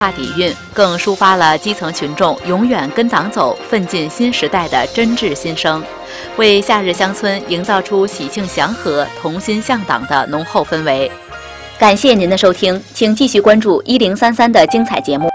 大底蕴，更抒发了基层群众永远跟党走、奋进新时代的真挚心声，为夏日乡村营造出喜庆祥和、同心向党的浓厚氛围。 感谢您的收听，请继续关注1033的精彩节目。